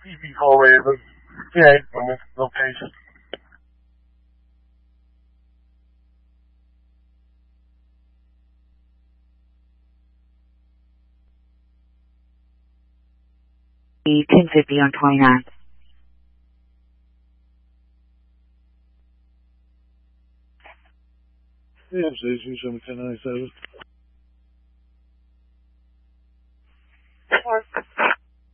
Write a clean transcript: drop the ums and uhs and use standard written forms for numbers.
PP4 Ravens, 58 from this location. $10.50 on 29th. Yeah, station 1097.